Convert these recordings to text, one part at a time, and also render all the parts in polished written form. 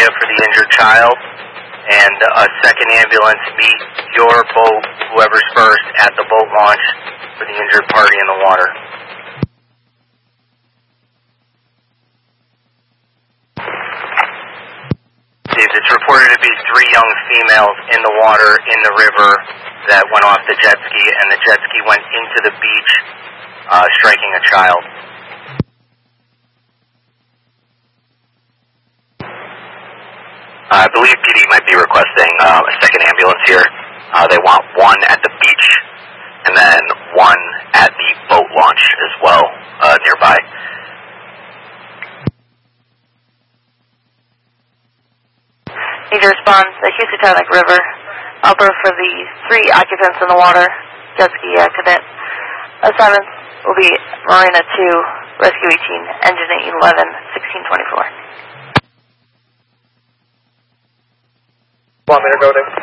area for the injured child, and a second ambulance meet your boat, whoever's first, at the boat launch for the injured party in the water. It's reported to be 3 young females in the water in the river that went off the jet ski, and the jet ski went into the beach, striking a child. I believe PD might be requesting a second ambulance here. They want one at the beach and then one at the boat launch as well, nearby. Need to respond to the Housatonic River. Upper for the 3 occupants in the water jet ski accident. Assignment will be Marina 2, Rescue 18, Engine 11, 1624. 1 minute go there.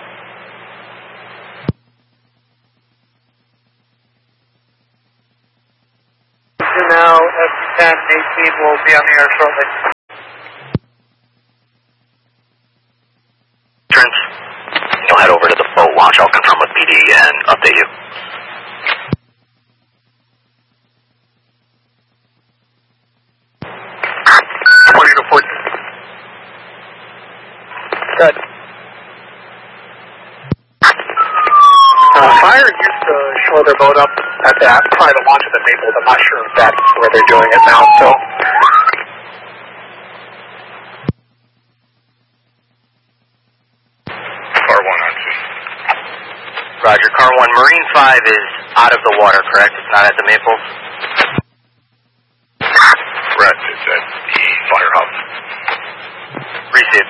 Now, S10 18 will be on the air shortly. You'll head over to the boat launch. I'll confirm with PD and update you. Good. Fire used to shore their boat up at that private launch of the Maples. I'm not sure if that's where they're doing it now, so. Car 1 on 2. Roger, Car 1. Marine 5 is out of the water, correct? It's not at the Maples? Correct. It's at the firehouse. Receive.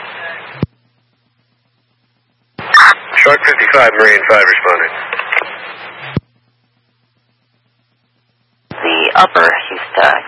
Shark 55, Marine 5 responding. The upper Houston